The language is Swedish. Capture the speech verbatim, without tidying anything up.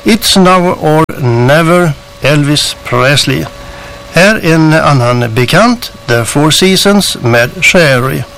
It's now or never, Elvis Presley. Här en annan bekant, The Four Seasons med Sherry.